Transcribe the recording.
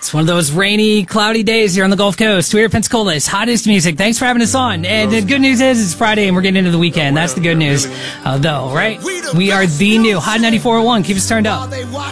It's one of those rainy, cloudy days here on the Gulf Coast. We're Pensacola's hottest music. Thanks for having us on. And the good news is it's Friday and we're getting into the weekend. That's the good news, though, right? We are the new Hot 94.1. Keep us turned up.